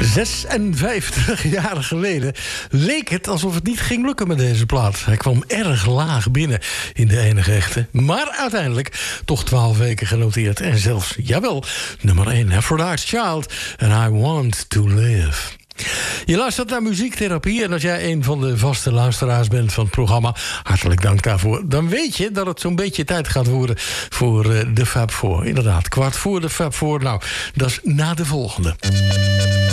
56 jaar geleden leek het alsof het niet ging lukken met deze plaat. Hij kwam erg laag binnen in de enige echte. Maar uiteindelijk toch 12 weken genoteerd. En zelfs, jawel, nummer 1. Aphrodite's Child and I Want to Live. Je luistert naar Muziektherapie en als jij een van de vaste luisteraars bent van het programma, hartelijk dank daarvoor. Dan weet je dat het zo'n beetje tijd gaat worden voor de Fab Four. Inderdaad, 15:15 de Fab Four. Nou, dat is na de volgende.